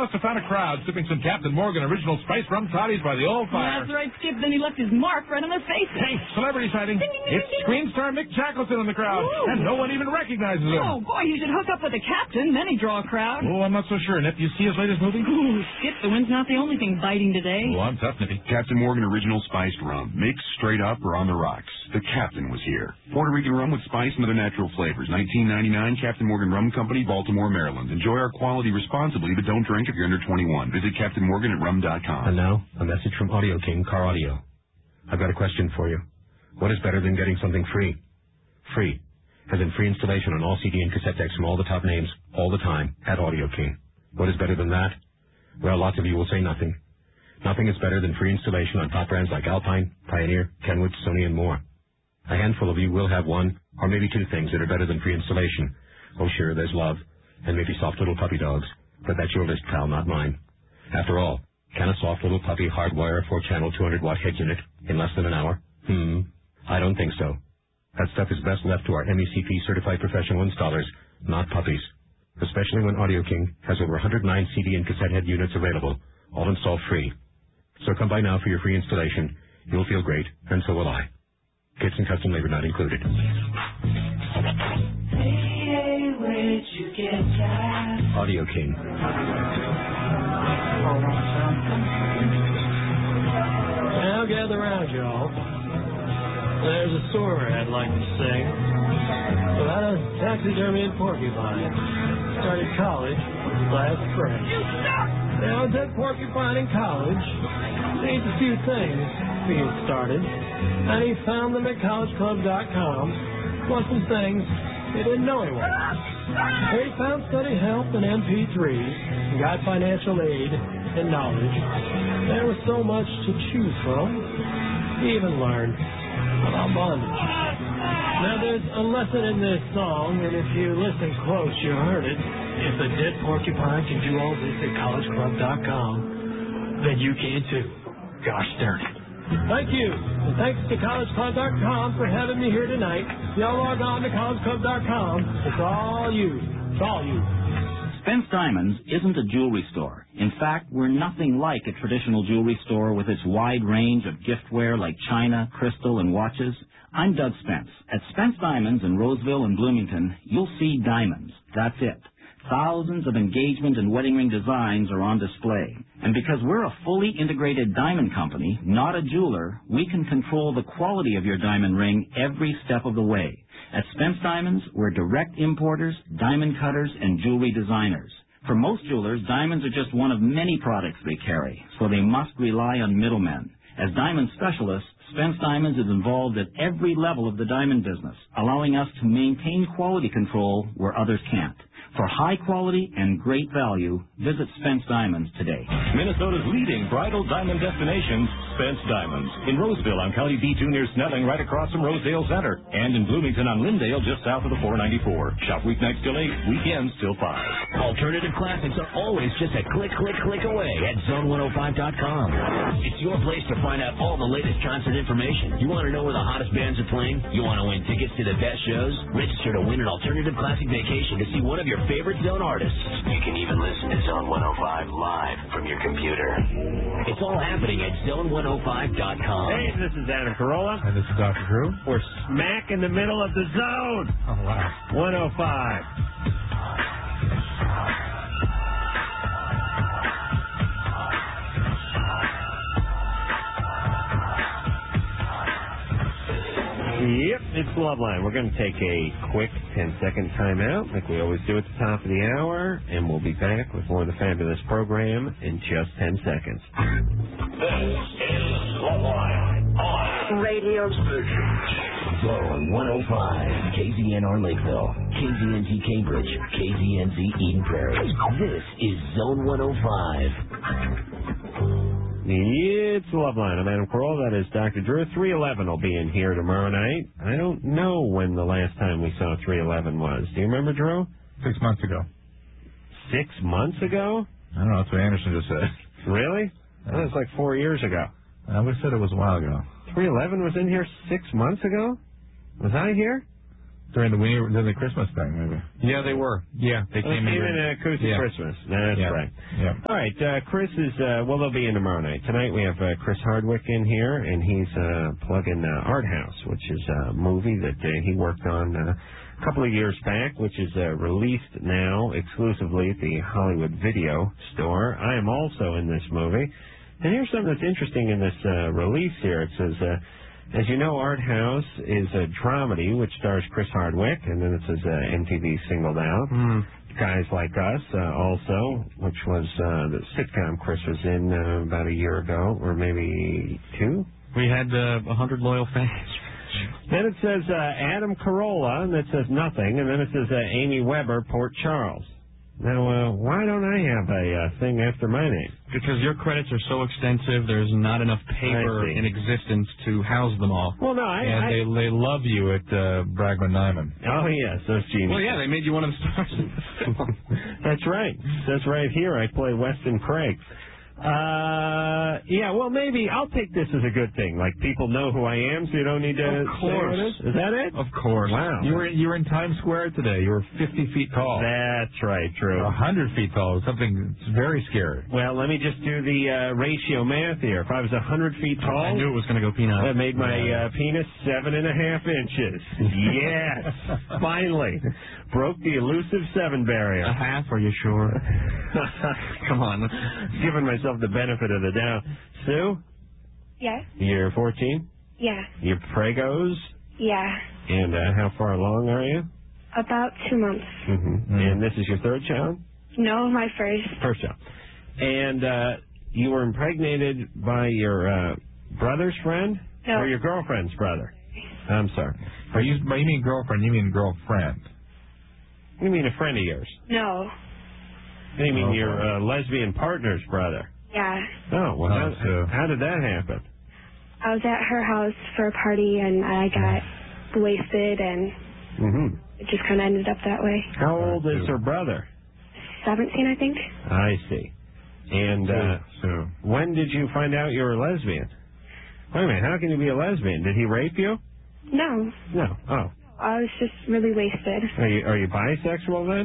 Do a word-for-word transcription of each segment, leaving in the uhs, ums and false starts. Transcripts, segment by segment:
must have found a crowd sipping some Captain Morgan Original Spice Rum Toddies by the old fire. That's right, Skip. Then he left his mark right on their faces. Hey, celebrity sighting. It's screen star Mick Shackleton in the crowd, Ooh. and no one even recognizes him. Oh, boy, you should hook up with the captain, then he'd draw a crowd. Oh, I'm not so sure, Nip. You see his latest movie? Ooh, Skip, the wind's not the only thing biting today. Oh, I'm tough, Nippy. Captain Morgan Original Spiced Rum. Mixed straight up or on the rocks. The captain was here. Puerto Rican rum with spice and other natural flavors. nineteen ninety-nine, Captain Morgan Rum Company, Baltimore, Maryland. Enjoy our quality responsibly, but don't drink if you're under twenty-one. Visit Captain Morgan at rum dot com. And now, a message from Audio King Car Audio. I've got a question for you. What is better than getting something free? Free. As in free installation on all C D and cassette decks from all the top names, all the time, at Audio King. What is better than that? Well, lots of you will say nothing. Nothing is better than free installation on top brands like Alpine, Pioneer, Kenwood, Sony, and more. A handful of you will have one, or maybe two things that are better than free installation. Oh, sure, there's love, and maybe soft little puppy dogs. But that's your list, pal, not mine. After all, can a soft little puppy hardwire a four-channel two hundred watt head unit in less than an hour? Hmm, I don't think so. That stuff is best left to our M E C P-certified professional installers, not puppies. Especially when Audio King has over one hundred nine C D and cassette head units available, all installed free. So come by now for your free installation. You'll feel great, and so will I. Kits and custom labor not included. Hey, hey, where'd you get that? Audio King. Now gather round, y'all. There's a story I'd like to sing about a taxidermy and porcupine. Started college last spring. Now, that porcupine in college needs a few things to get started, and he found them at college club dot com, plus some things he didn't know he wanted. He found study help and M P threes, and got financial aid and knowledge. There was so much to choose from. He even learned about bondage. Now, there's a lesson in this song, and if you listen close, you heard it. If a dead porcupine can do all this at college club dot com, then you can too. Gosh darn it. Thank you. And thanks to college club dot com for having me here tonight. Y'all log on to college club dot com. It's all you. It's all you. Spence Diamonds isn't a jewelry store. In fact, we're nothing like a traditional jewelry store with its wide range of giftware like china, crystal, and watches. I'm Doug Spence. At Spence Diamonds in Roseville and Bloomington, you'll see diamonds. That's it. Thousands of engagement and wedding ring designs are on display. And because we're a fully integrated diamond company, not a jeweler, we can control the quality of your diamond ring every step of the way. At Spence Diamonds, we're direct importers, diamond cutters, and jewelry designers. For most jewelers, diamonds are just one of many products they carry, so they must rely on middlemen. As diamond specialists, Spence Diamonds is involved at every level of the diamond business, allowing us to maintain quality control where others can't. For high quality and great value, visit Spence Diamonds today. Minnesota's leading bridal diamond destination, Spence Diamonds. In Roseville on County D two near Snelling, right across from Rosedale Center. And in Bloomington on Lyndale, just south of the four ninety-four. Shop weeknights till eight, weekends till five. Alternative classics are always just a click, click, click away at zone one oh five dot com. It's your place to find out all the latest concert information. You want to know where the hottest bands are playing? You want to win tickets to the best shows? Register to win an alternative classic vacation to see one of your favorite Zone artists. You can even listen to Zone one oh five live from your computer. It's all happening at zone one oh five dot com. Hey, this is Adam Carolla. And this is Doctor Drew. We're smack in the middle of the zone. Oh, wow. one oh five. Yep, it's Loveline. We're going to take a quick ten-second timeout, like we always do at the top of the hour, and we'll be back with more of the fabulous program in just ten seconds. This is Loveline on radio station. Zone one oh five, K Z N R Lakeville, K Z N Z Cambridge, K Z N Z Eden Prairie. This is Zone one oh five. It's Loveline. I'm Adam Carolla. That is Doctor Drew. three eleven will be in here tomorrow night. I don't know when the last time we saw three eleven was. Do you remember, Drew? Six months ago. Six months ago? I don't know. That's what Anderson just said. Really? That was like four years ago. I would have said it was a while ago. three eleven was in here six months ago? Was I here? During the during the Christmas thing, maybe. Yeah, they were. Yeah, they Well, came came in. in uh, Acoustic yeah. Christmas. That's yeah. right. Yeah. All right, uh, Chris is, uh, well, they'll be in tomorrow night. Tonight we have uh, Chris Hardwick in here, and he's uh, plugging uh, Art House, which is a movie that uh, he worked on uh, a couple of years back, which is uh, released now exclusively at the Hollywood Video Store. I am also in this movie. And here's something that's interesting in this uh, release here. It says... Uh, As you know, Art House is a dramedy which stars Chris Hardwick, and then it says uh, M T V singled out. Mm. Guys Like Us uh, also, which was uh, the sitcom Chris was in uh, about a year ago, or maybe two. We had uh, one hundred loyal fans. Then it says uh, Adam Carolla, and that says nothing, and then it says uh, Amy Weber, Port Charles. Now, uh, why don't I have a uh, thing after my name? Because your credits are so extensive, there's not enough paper in existence to house them all. Well, no, I... And I, they they love you at uh, Bragman-Nyman. Oh, yes, those geniuses. Well, yeah, they made you one of the stars in the film. That's right. That's right here. I play Weston Craig. Uh, yeah, well, maybe I'll take this as a good thing. Like, people know who I am, so you don't need to Of say course. what it is. Is that it? Of course. Wow. You were you were in Times Square today. You were fifty feet tall. That's right, true. A hundred feet tall. Something that's very scary. Well, let me just do the uh, ratio math here. If I was a hundred feet tall, I knew it was going to go peanut. that made my uh, penis seven and a half inches. Yes, finally broke the elusive seven barrier. A half? Are you sure? Come on. Let's... Giving myself the benefit of the doubt. Sue, Yes. you're fourteen. Yeah. You're pregos, Yeah. and uh, how far along are you? About two months. Mm-hmm. And this is your third child? No, my first. First child. And uh, you were impregnated by your uh, brother's friend? No. Or your girlfriend's brother? I'm sorry. Are you, by you mean girlfriend, you mean girlfriend. You mean a friend of yours? No. You mean Oh, your boy. uh, lesbian partner's brother? Yeah. Oh, well, Oh, how, so- how did that happen? I was at her house for a party and I got wasted and Mm-hmm. it just kind of ended up that way. How old is her brother? seventeen, I think. I see. And uh, So, when did you find out you were a lesbian? Wait a minute, how can you be a lesbian? Did he rape you? No. No. Oh. I was just really wasted. Are you are you bisexual then?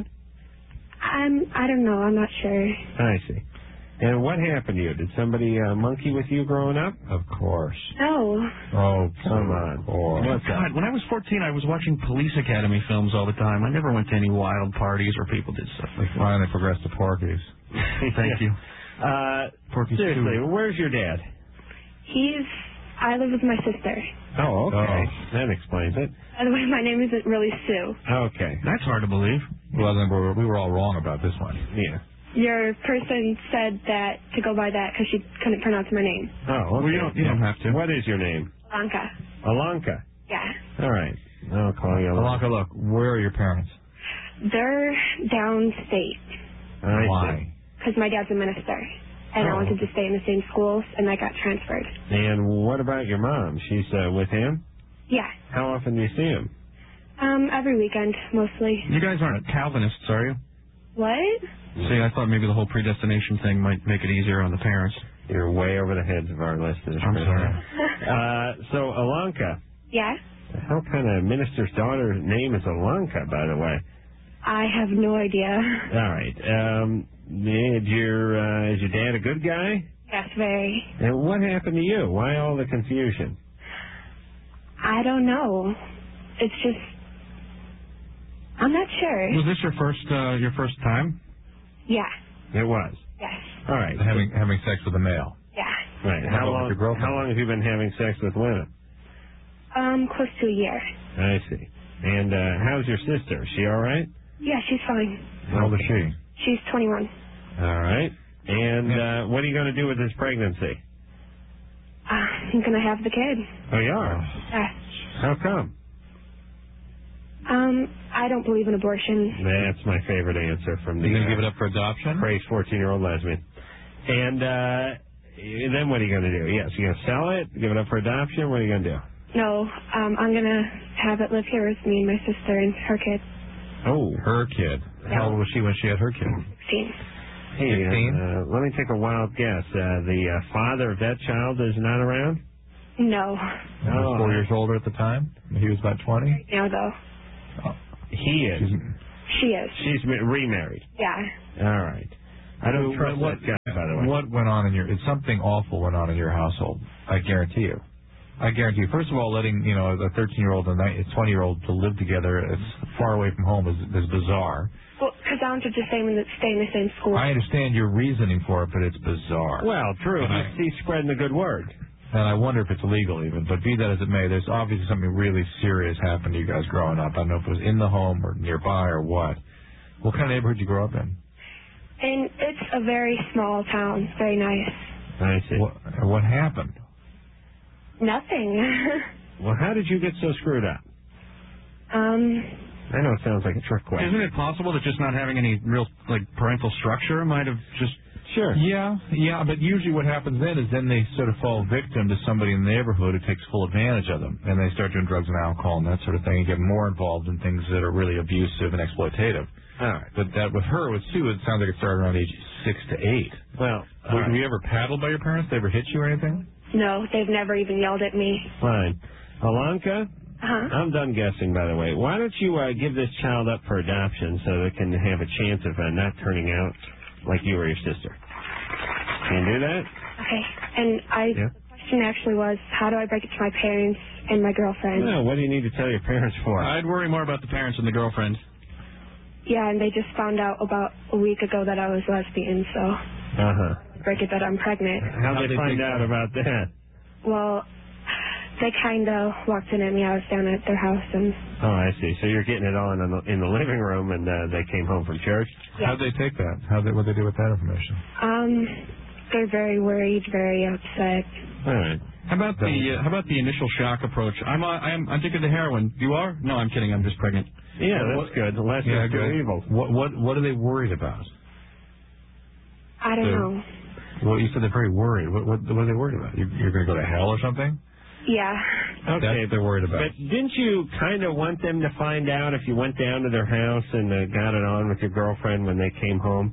I'm, I don't know. I'm not sure. I see. And what happened to you? Did somebody uh, monkey with you growing up? of course. No. Oh, Come on. Or, What's God, up? when I was fourteen, I was watching Police Academy films all the time. I never went to any wild parties where people did stuff like that. finally progressed to Porky's. Thank you. Uh, Porky's seriously, too. where's your dad? He's, I live with my sister. Oh, okay. Oh. That explains it. By the way, my name isn't really Sue. Okay. That's hard to believe. Well, then we were, we were all wrong about this one. Yeah. Your person said that to go by that because she couldn't pronounce my name. Oh, okay. Well, you don't, you don't have to. What is your name? Blanca. Alanka. Yeah. All right. I'll call you Alanka. Alanka, look, where are your parents? They're downstate I Why? because my dad's a minister. And I Oh. wanted to stay in the same schools, and I got transferred. see. And what about your mom? She's uh, with him? Yeah. How often do you see him? Um, every weekend, mostly. You guys aren't Calvinists, are you? What? See, I thought maybe the whole predestination thing might make it easier on the parents. You're way over the heads of our listeners. I'm sorry. Uh, so, Alanka, Yeah? how kind of minister's daughter's name is Alanka, by the way? I have no idea. All right. Um, is your, uh, is your dad a good guy? Yes, very. And what happened to you? Why all the confusion? I don't know. It's just, I'm not sure. Was this your first uh, your first time? Yeah. It was. Yes. All right. Having having sex with a male. Yeah. Right. How How about long? with your girlfriend? How long have you been having sex with women? Um, close to a year. I see. And uh, how's your sister? Is she all right? Yeah, she's fine. How old is she? She's twenty-one. All right. And uh, what are you going to do with this pregnancy? Uh, I'm gonna have the kid. Oh, you are? Yeah. How come? Um, I don't believe in abortion. That's my favorite answer from the You gonna uh, give it up for adoption? crazed fourteen-year-old lesbian. And uh, then what are you going to do? Yes, you going to sell it? Give it up for adoption? What are you going to do? No, um, I'm gonna have it live here with me and my sister and her kid. Oh, Her kid. How old was she when she had her kid? sixteen. hey, fifteen? uh, let me take a wild guess. Uh, the uh, father of that child is not around? No. He was four years older at the time. He was about twenty. Now though. He is. She is. She's ma- remarried. Yeah. All right. I don't So trust what, that guy, by the way. What went on in your? It's something awful went on in your household. I guarantee you. I guarantee you. First of all, letting you know a thirteen-year-old and a twenty-year-old to live together as far away from home is, is bizarre. Well, because I want to just stay in, the, stay in the same school. I understand your reasoning for it, but it's bizarre. Well, true. And He's, he's spreading the good word. And I wonder if it's illegal even. But be that as it may, there's obviously something really serious happened to you guys growing up. I don't know if it was in the home or nearby or what. What kind of neighborhood did you grow up in? And it's a very small town. Very nice. I see. What, what happened? Nothing. Well, how did you get so screwed up? um... I know it sounds like a trick question. Isn't it possible that just not having any real like parental structure might have just... Sure. Yeah, yeah, but usually what happens then is then they sort of fall victim to somebody in the neighborhood who takes full advantage of them, and they start doing drugs and alcohol and that sort of thing, and get more involved in things that are really abusive and exploitative. All right. But that with her, with Sue, it sounds like it started around age six to eight. Well, were, right. were you ever paddled by your parents? They ever hit you or anything? No, they've never even yelled at me. Fine. Alanka? Uh-huh. I'm done guessing, by the way. Why don't you uh, give this child up for adoption so they can have a chance of uh, not turning out like you or your sister? Can you do that? Okay. And I, Yeah. the question actually was, how do I break it to my parents and my girlfriend? No, what do you need to tell your parents for? I'd worry more about the parents than the girlfriend. Yeah, and they just found out about a week ago that I was lesbian, so Uh-huh. break it that I'm pregnant. How'd they find out about that? Well, they kind of walked in at me. I was down at their house, and Oh, I see. So you're getting it on in the, in the living room, and uh, they came home from church? Yeah. How'd they take that? How'd they, what'd they do with that information? um, they're very worried, very upset. All right. How about the uh, how about the initial shock approach? I'm uh, I'm I'm addicted to heroin. You are? No, I'm kidding. I'm just pregnant. Yeah, that's what, good. The less yeah, is too good. evil. What what what are they worried about? I don't So- know. Well, you said they're very worried. What what, what are they worried about? You, you're going to go to hell or something? Yeah. Okay. That's what they're worried about. But didn't you kind of want them to find out if you went down to their house and uh, got it on with your girlfriend when they came home?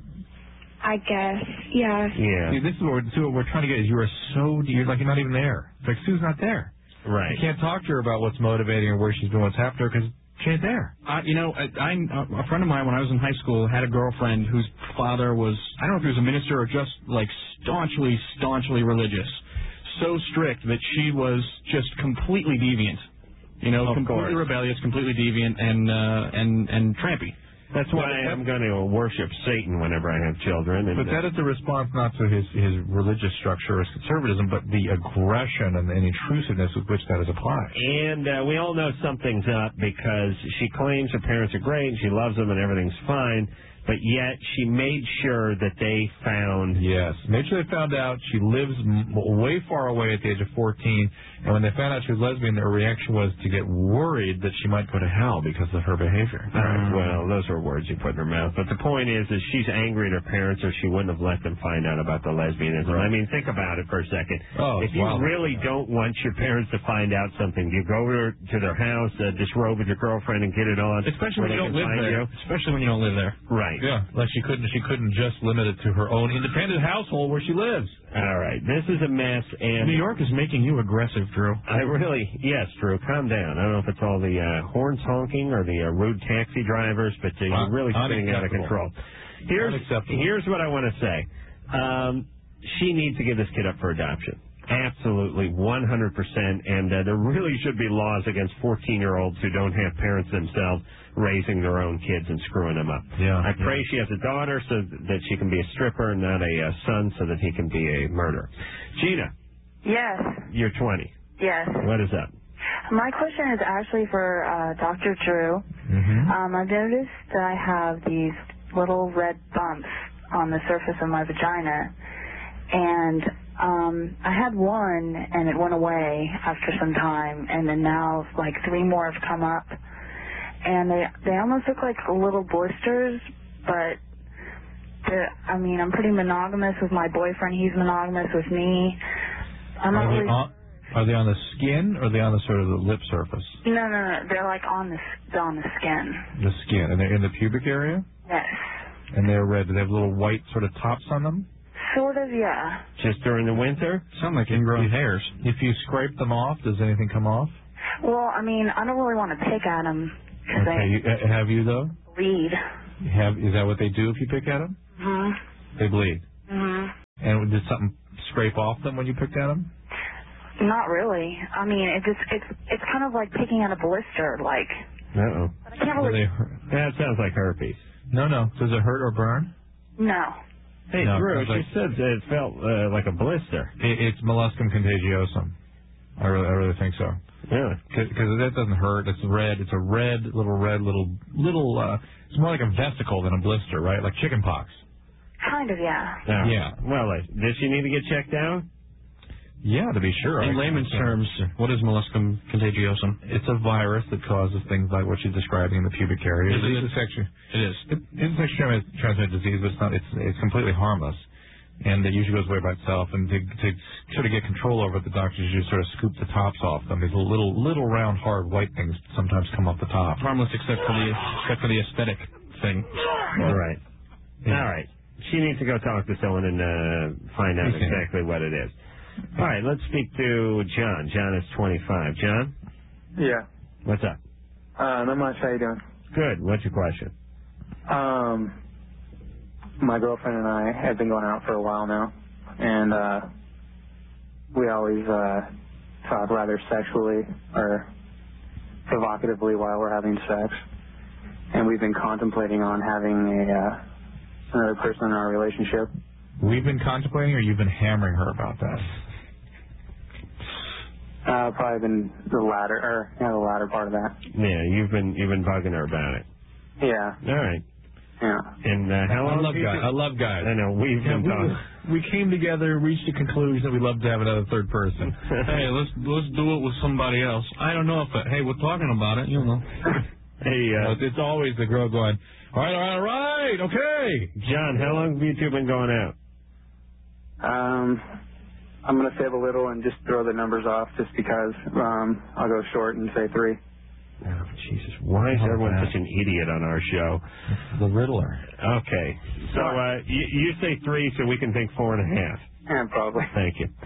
I guess. Yeah. Yeah. See, this is what we're, see, what we're trying to get is you are so you're like you're not even there. It's like Sue's not there. Right. You can't talk to her about what's motivating her, where she's doing, what's happening to her because she ain't there. Uh, you know, I, I, a friend of mine when I was in high school had a girlfriend whose father was, I don't know if he was a minister or just like staunchly, staunchly religious. So strict that she was just completely deviant. You know, Of completely course. rebellious, completely deviant, and uh, and and trampy. That's why I'm going to worship Satan whenever I have children. And, But that is a response not to his, his religious structure or his conservatism, but the aggression and, and intrusiveness with which that is applied. And uh, we all know something's up because she claims her parents are great and she loves them and everything's fine, but yet she made sure that they found... Yes. Made sure they found out she lives m- way far away at the age of fourteen, and when they found out she was lesbian, their reaction was to get worried that she might go to hell because of her behavior. All right, well, those are words you put in her mouth. But the point is, is she's angry at her parents or she wouldn't have let them find out about the lesbianism. Right. I mean, think about it for a second. Oh, if you wow. really don't want your parents to find out something, you go to, to their house, uh, disrobe with your girlfriend and get it on. Especially when you where don't they live can find there. you. Especially when you don't live there. Right. Yeah, like she couldn't she couldn't just limit it to her own independent household where she lives. All right, this is a mess, and New York is making you aggressive, Drew. I really, yes, Drew, calm down. I don't know if it's all the uh, horns honking or the uh, rude taxi drivers, but uh, you're really spinning out of control. Here's here's what I want to say. Um, she needs to give this kid up for adoption. Absolutely, one hundred percent, and uh, there really should be laws against fourteen-year-olds who don't have parents themselves raising their own kids and screwing them up. Yeah, I pray yeah. she has a daughter so that she can be a stripper and not a uh, son so that he can be a murderer. Gina, Yes, you're twenty. yes. What is up? My question is actually for uh, Doctor Drew. Mm-hmm. Um, I've noticed that I have these little red bumps on the surface of my vagina, and um, I had one, and it went away after some time, and then now like three more have come up, and they they almost look like little blisters, but they're, I mean, I'm pretty monogamous with my boyfriend. He's monogamous with me. I'm not Are they, really. on, are they on the skin or are they on the sort of the lip surface? No, no, no. They're like on the s- on the skin. The skin. And they're in the pubic area? Yes. And they're red. Do they have little white sort of tops on them? Sort of, yeah. Just during the winter? Sound like ingrown if, hairs. If you scrape them off, does anything come off? Well, I mean, I don't really want to pick at them Okay, you, uh, have you though? Bleed. You have is that what they do if you pick at them? Mhm. They bleed. Mhm. And did something scrape off them when you picked at them? Not really. I mean, it just it's it's kind of like picking at a blister. Like. Uh oh. But I can't really. That sounds like herpes. No, no. Does it hurt or burn? No. Hey, No, Drew, it's she like- said that it felt uh, like a blister. It, it's molluscum contagiosum. I really, I really think so. Really? Because that doesn't hurt. It's red. It's a red, little red, little, little. Uh, it's more like a vesicle than a blister, right? Like chicken pox. Kind of, yeah. No. Yeah. Well, uh, does she need to get checked out? Yeah, to be sure. In I- layman's I- terms, what is molluscum contagiosum? It's a virus that causes things like what she's describing in the pubic area. Is it? It's a sexual. It is. It, it's a sexually transmitted disease, but it's not. It's it's completely harmless, and it usually goes away by itself. And to to sort of get control over it, the doctors usually sort of scoop the tops off them. These little little round hard white things sometimes come off the top. Harmless except for the except for the aesthetic thing. All right. All right. She needs to go talk to someone and uh, find out exactly what it is. All right, let's speak to John. John is twenty-five. John? Yeah. What's up? Uh, not much. How you doing? Good. What's your question? Um, my girlfriend and I have been going out for a while now, and uh, we always uh, talk rather sexually or provocatively while we're having sex, and we've been contemplating on having a uh, another person in our relationship. We've been contemplating, or you've been hammering her about that? Uh, probably been the latter, or yeah, the latter part of that. Yeah, you've been you've been bugging her about it. Yeah. All right. Yeah. And uh, how long? I love have you guys. been- I love guys. I know we've Yeah, been we, talking. we came together, reached a conclusion that we'd love to have another third person. Hey, let's let's do it with somebody else. I don't know if it, hey, we're talking about it, you know. Hey, uh, Well, it's always the girl going, all right, all right, all right, okay. John, how long have you two been going out? Um, I'm going to save a little and just throw the numbers off just because um, I'll go short and say three. Oh, Jesus. Why is How everyone bad? such an idiot on our show? The Riddler. Okay. So uh, you, you say three so we can think four and a half. Yeah, probably. Thank you.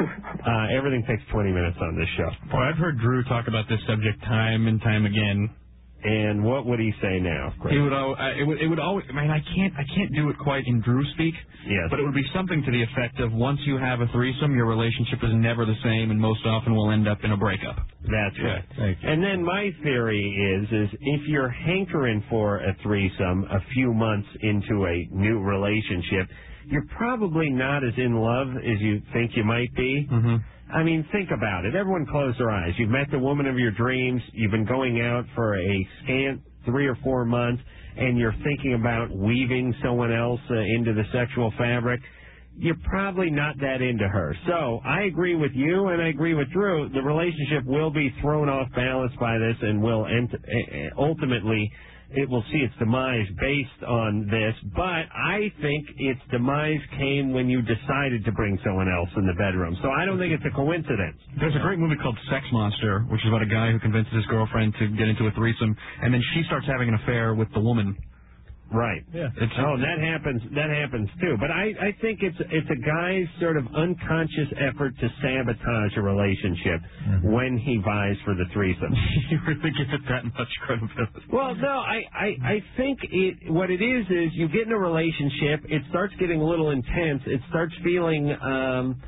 Uh, everything takes twenty minutes on this show. Boy, I've heard Drew talk about this subject time and time again. And what would he say now? Chris? It would, al- I- it would, it would always. I mean, I can't, I can't do it quite in Drew speak. Yes. But it would be something to the effect of once you have a threesome, your relationship is never the same, and most often will end up in a breakup. That's right. Thank you. And then my theory is, is if you're hankering for a threesome a few months into a new relationship, you're probably not as in love as you think you might be. Mm-hmm. I mean, think about it. Everyone close their eyes. You've met the woman of your dreams. You've been going out for a scant three or four months, and you're thinking about weaving someone else uh, into the sexual fabric. You're probably not that into her. So I agree with you, and I agree with Drew. The relationship will be thrown off balance by this, and will ent- uh, ultimately it will see its demise based on this. But I think its demise came when you decided to bring someone else in the bedroom. So I don't think it's a coincidence. There's a great movie called Sex Monster, which is about a guy who convinces his girlfriend to get into a threesome, and then she starts having an affair with the woman. Right. Yeah. It's, oh, that happens. That happens too. But I, I think it's it's a guy's sort of unconscious effort to sabotage a relationship Mm-hmm. when he vies for the threesome. You really give it that much credibility? Well, no, I, I, I think it what it is is you get in a relationship, it starts getting a little intense, it starts feeling um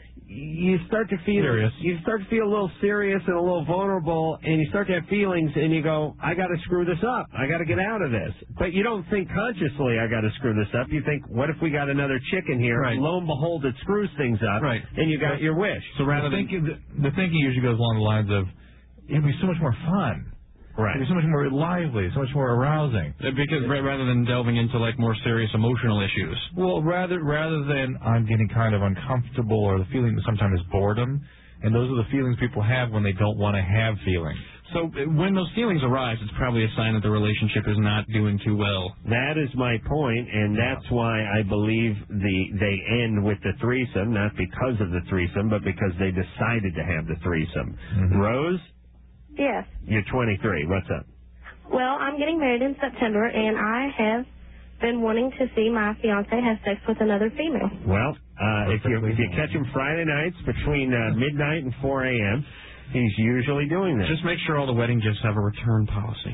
you start to feel Serious. you start to feel a little serious and a little vulnerable, and you start to have feelings, and you go, I got to screw this up. I got to get out of this. But you don't think consciously, I got to screw this up. You think, what if we got another chick in here? Right. Lo and behold, it screws things up, Right. and you got your wish. So rather the than thinking, the, the thinking usually goes along the lines of, it'd be so much more fun. Right. It'd be so much more lively, so much more arousing. because ra- rather than delving into like more serious emotional issues. Well, rather rather than I'm getting kind of uncomfortable, or the feeling that sometimes is boredom, and those are the feelings people have when they don't want to have feelings. So uh, when those feelings arise, it's probably a sign that the relationship is not doing too well. That is my point, and that's why I believe the they end with the threesome, not because of the threesome, but because they decided to have the threesome. Mm-hmm. Rose, Yes. you're twenty-three. What's up? Well, I'm getting married in September, and I have been wanting to see my fiance have sex with another female. Well, uh, if you if you catch him Friday nights between uh, midnight and four a.m., he's usually doing this. Just make sure all the wedding gifts have a return policy.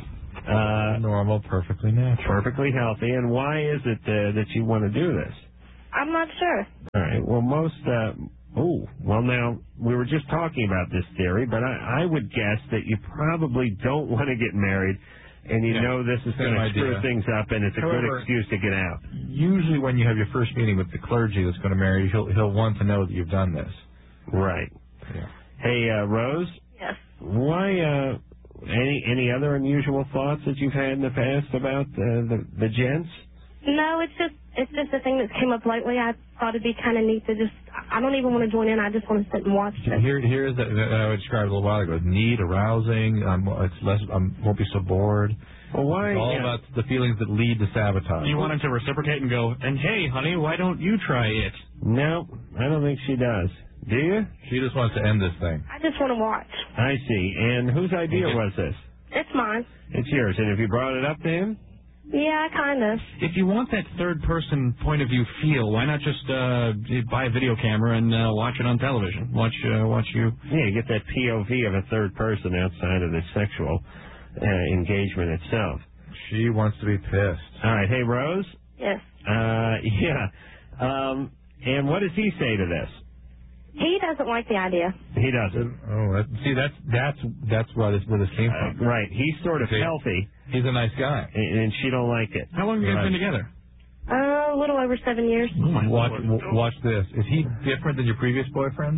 Uh, Normal, perfectly natural. Perfectly healthy. And why is it uh, that you want to do this? I'm not sure. All right. Well, most. Uh, oh, well, now we were just talking about this theory, but I, I would guess that you probably don't want to get married, and you Yeah, know this is same going to screw idea. things up, and it's a However, good excuse to get out. Usually, when you have your first meeting with the clergy that's going to marry you, he'll he'll want to know that you've done this. Right. Yeah. Hey, uh, Rose. Yes. Why? Uh, any any other unusual thoughts that you've had in the past about uh, the the gents? No, it's just it's just a thing that came up lately. I thought it'd be kind of neat to just. I don't even want to join in. I just want to sit and watch it. Here, here is that I described a little while ago. It's neat, arousing. Um, it's less. I um, won't be so bored. Well, why? It's all yeah. about the feelings that lead to sabotage. You want him to reciprocate and go, and hey, honey, why don't you try it? No, I don't think she does. Do you? She just wants to end this thing. I just want to watch. I see. And whose idea was this? It's mine. It's yours. And have you brought it up to him? Yeah, kind of. If you want that third-person point of view feel, why not just uh, buy a video camera and uh, watch it on television? Watch, uh, watch you. Yeah, you get that P O V of a third person outside of the sexual uh, engagement itself. She wants to be pissed. All right. Hey, Rose? Yes. Uh, yeah. Um, and what does he say to this? He doesn't like the idea. He doesn't. Oh, that, see, that's that's that's where this where this came Uh, from. right. He's sort of See, healthy, He's a nice guy. and, and she don't like it. How long have you guys Right. been together? Uh, a little over seven years. Oh, my Watch Lord. w- watch this. Is he different than your previous boyfriend?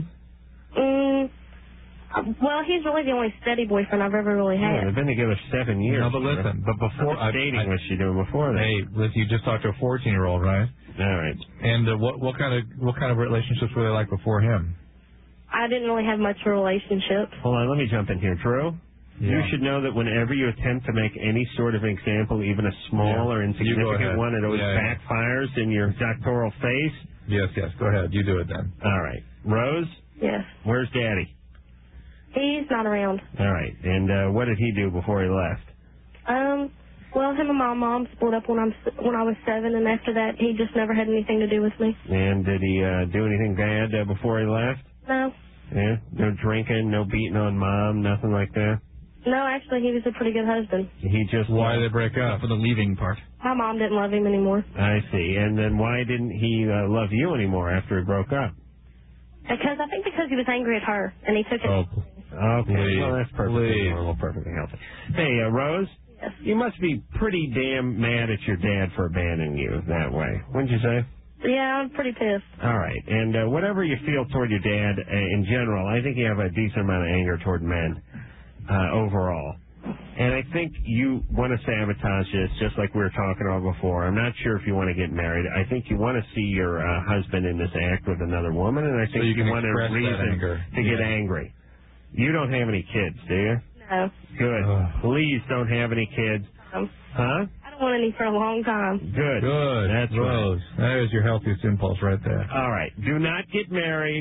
Mm, well, he's really the only steady boyfriend I've ever really Yeah, had. they've been together seven years. No, but listen. But before How much I, dating I, was she doing before that? hey, listen, you just talked to a fourteen-year-old, right? All right. And uh, what what kind of what kind of relationships were they like before him? I didn't really have much of a relationship. Hold on, let me jump in here. Drew, you Yeah. should know that whenever you attempt to make any sort of example, even a small Yeah. or You go insignificant ahead. one, it always Yeah, yeah. backfires in your doctoral face. Yes, yes. Go ahead. You do it then. All right. Rose, Yes. where's Daddy? He's not around. All right. And uh, what did he do before he left? Um, well, him and my mom split up when I'm s- when I was seven, and after that, he just never had anything to do with me. And did he uh, do anything bad uh, before he left? No. Yeah? No drinking, no beating on Mom, nothing like that? No, actually, he was a pretty good husband. He just... Why did they break up? For the leaving part. My mom didn't love him anymore. I see. And then why didn't he uh, love you anymore after he broke up? Because I think because he was angry at her, and he took it. Oh, Okay, Please, well, that's perfectly please. normal, perfectly healthy. Hey, uh, Rose, Yes. you must be pretty damn mad at your dad for abandoning you that way. Wouldn't you say? Yeah, I'm pretty pissed. All right, and uh, whatever you feel toward your dad uh, in general, I think you have a decent amount of anger toward men uh, overall. And I think you want to sabotage this, just like we were talking about before. I'm not sure if you want to get married. I think you want to see your uh, husband in this act with another woman, and I think So you can want a express that reason anger. to get Yeah. angry. You don't have any kids, do you? No. Good. Ugh. Please don't have any kids. Um, Huh? I don't want any for a long time. Good. Good. That's Rose. That is your healthiest impulse right there. right. All right. Do not get married.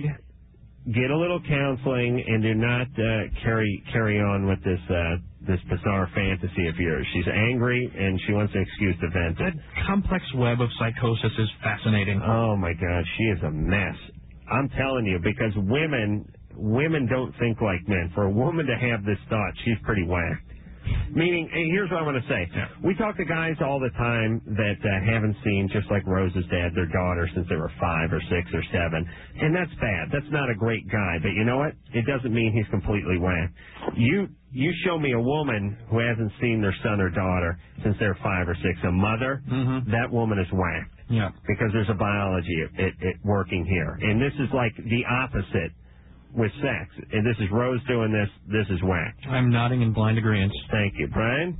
Get a little counseling, and do not uh, carry carry on with this uh, this bizarre fantasy of yours. She's angry, and she wants an excuse to vent That it. complex web of psychosis is fascinating. Oh my God, she is a mess. I'm telling you, because women women don't think like men. For a woman to have this thought, she's pretty whacked. Meaning, and here's what I want to say. We talk to guys all the time that uh, haven't seen, just like Rose's dad, their daughter since they were five or six or seven. And that's bad. That's not a great guy. But you know what? It doesn't mean he's completely whacked. You you show me a woman who hasn't seen their son or daughter since they're five or six, a mother, Mm-hmm. that woman is whacked. Yeah. Because there's a biology it, it, it working here. And this is like the opposite with sex. And this is Rose doing this. This is whack. I'm nodding in blind agreement. Thank you. Brian?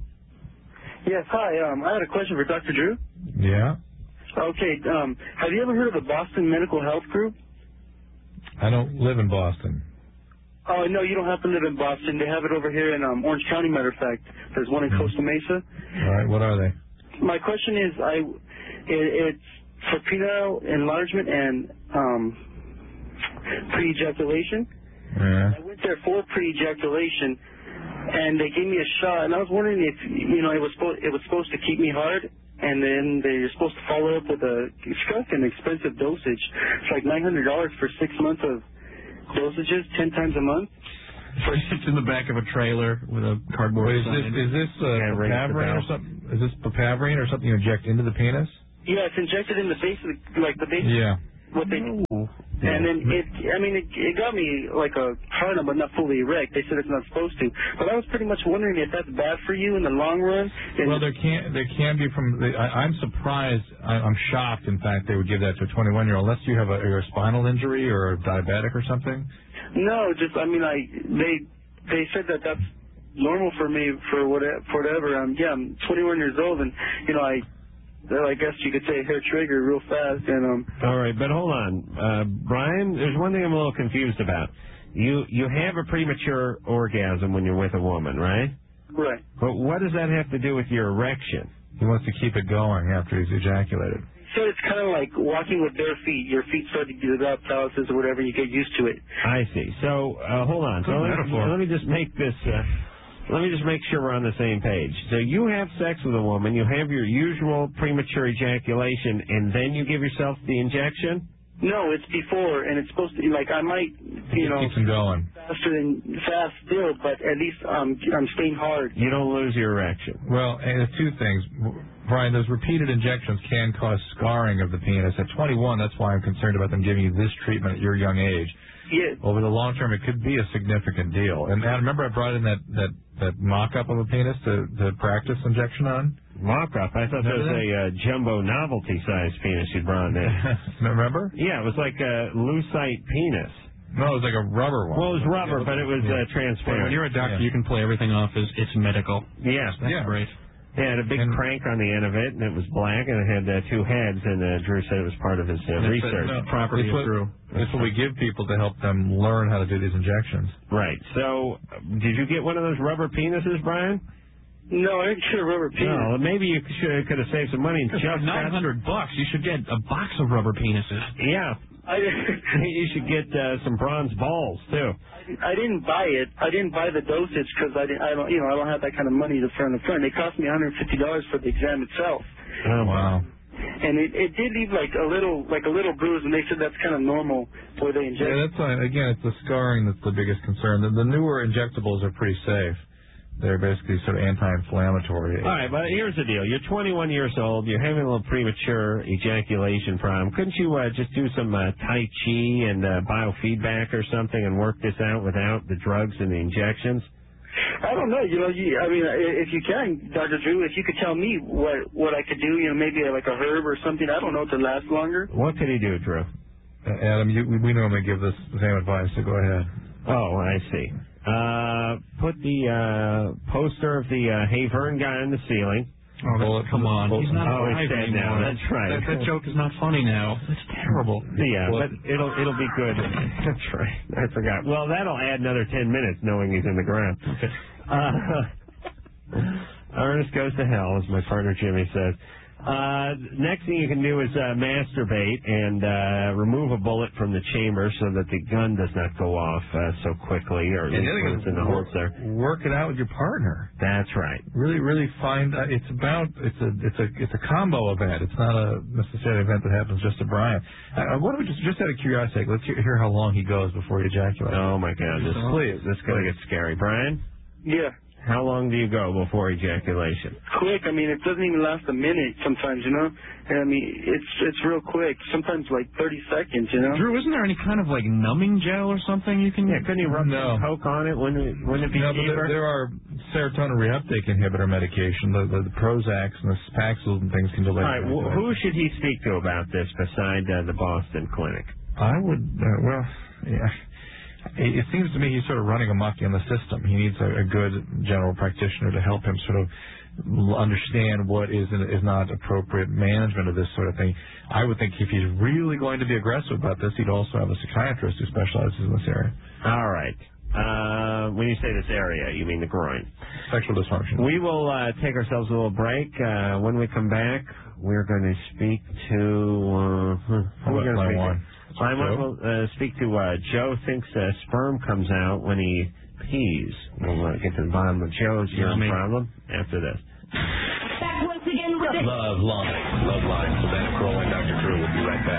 Yes, hi. Um, I had a question for Doctor Drew. Yeah. Okay, um, have you ever heard of the Boston Medical Health Group? I don't live in Boston. Oh, no, you don't happen to live in Boston. They have it over here in um, Orange County, matter of fact. There's one in Costa Mesa. All right. What are they? My question is, I, it, it's for penile enlargement and um, pre-ejaculation. Yeah. I went there for pre-ejaculation, and they gave me a shot, and I was wondering if, you know, it was supposed it was supposed to keep me hard, and then they're supposed to follow up with a it's kind of an expensive dosage. It's like nine hundred dollars for six months of dosages, ten times a month. It's in the back of a trailer with a cardboard Wait, is sign. this is this uh, Yeah, rings the papaverine or bell. something? Is this papaverine or something you inject into the penis? Yeah, it's injected in the base of the, like the base. Yeah. What they and then it, I mean, it, it got me like a hard on, but not fully erect. They said it's not supposed to. But I was pretty much wondering if that's bad for you in the long run. And Well, there can there can be from. The, I, I'm surprised. I, I'm shocked. In fact, they would give that to a twenty-one year old unless you have a, you're a spinal injury or a diabetic or something. No, just I mean, I they they said that that's normal for me for whatever. For whatever. Um, yeah, I'm twenty-one years old, and you know, I I guess you could say hair trigger real fast, and um. All right, but hold on, uh, Brian. There's one thing I'm a little confused about. You you have a premature orgasm when you're with a woman, right? Right. But what does that have to do with your erection? He wants to keep it going after he's ejaculated. So it's kind of like walking with bare feet. Your feet start to develop calluses or whatever. You get used to it. I see. So uh, hold on. So Good let, metaphor. let me just make this. Uh, let me just make sure we're on the same page. So you have sex with a woman. You have your usual premature ejaculation, and then you give yourself the injection. No, it's before, and it's supposed to be like I might, you know, Keeps him going. faster than fast still, but at least um, I'm staying hard. You don't lose your erection. Well, and there's two things. Brian, those repeated injections can cause scarring of the penis. At twenty-one, that's why I'm concerned about them giving you this treatment at your young age. Yeah. Over the long term, it could be a significant deal. And Adam, remember I brought in that, that, that mock-up of a penis to, to practice injection on? Mock-up? I thought that was a uh, jumbo novelty-sized penis you brought in. Remember? Yeah, it was like a lucite penis. No, it was like a rubber one. Well, it was rubber, but it was uh, transparent. When you're a doctor, you can play everything off as it's medical. Yeah. That's Yeah. great. It had a big And- crank on the end of it, and it was black, and it had uh, two heads, and uh, Drew said it was part of his uh, That's research. the property It's of what, Drew. it's what we give people to help them learn how to do these injections. Right. So, uh, did you get one of those rubber penises, Brian? No, I didn't get a rubber penis. No, maybe you should, could have saved some money and just nine hundred bucks. You should get a box of rubber penises. Yeah. I, you should get uh, some bronze balls too. I didn't buy it. I didn't buy the dosage because I didn't. I don't. You know, I don't have that kind of money to front the front. It cost me one hundred fifty dollars for the exam itself. Oh wow. And it, it did leave like a little, like a little bruise, and they said that's kind of normal where they inject. Yeah, that's why, again, it's the scarring that's the biggest concern. The, the newer injectables are pretty safe. They're basically sort of anti-inflammatory. All right, but here's the deal. You're twenty-one years old. You're having a little premature ejaculation problem. Couldn't you uh, just do some uh, Tai Chi and uh, biofeedback or something and work this out without the drugs and the injections? I don't know. You know, you, I mean, i- if you can, Doctor Drew, if you could tell me what what I could do, you know, maybe like a herb or something. I don't know to last longer. What can he do, Drew? Uh, Adam, you, we normally give this same advice, so go ahead. Oh, I see. Uh, put the uh, poster of the uh, Hey Vern guy on the ceiling. Oh, that's, come on. He's not Oh, alive it's dead anymore. now. That's right. That, that joke is not funny now. It's terrible. Yeah, but it'll it'll be good. That's right. I forgot. Well, that'll add another ten minutes knowing he's in the ground. Okay. Uh, Ernest goes to hell, as my partner Jimmy says. Uh, next thing you can do is uh, masturbate and uh, remove a bullet from the chamber so that the gun does not go off uh, so quickly, or at And least the other when thing it's is in the work, holster. work it out with your partner. That's right. Really, really find. Uh, it's about. It's a. It's a. It's a combo event. It's not a necessarily event that happens just to Brian. Uh, what do we just just out of curiosity? Let's hear, hear how long he goes before he ejaculates. Oh my God! This Please, this is gonna get scary. Brian, Yeah. how long do you go before ejaculation? Quick. I mean, it doesn't even last a minute sometimes, you know. And I mean, it's it's real quick. Sometimes like thirty seconds, you know. Drew, isn't there any kind of like numbing gel or something you can? Yeah, couldn't you rub No. some coke on it? Wouldn't it, wouldn't it be No, but cheaper? there, there are serotonin reuptake inhibitor medication. The, the, the Prozacs and the Paxils and things can delay. All right, wh- who should he speak to about this beside uh, the Boston Clinic? I would. Uh, well, yeah. It, it seems to me he's sort of running amok in the system. He needs a, a good general practitioner to help him sort of l- understand what is and is not appropriate management of this sort of thing. I would think if he's really going to be aggressive about this, he'd also have a psychiatrist who specializes in this area. All right. Uh, when you say this area, you mean the groin. Sexual dysfunction. We will uh, take ourselves a little break. Uh, when we come back, we're going to speak to... Uh, who are we going to Line speak one. to? Line one will uh, speak to uh, Joe thinks uh, sperm comes out when he pees. We'll uh, get to the bottom of Joe's urine Yummy. problem after this. Back once again with it. Love Line. Love Line. Savannah Kroll and Doctor Drew will be right back.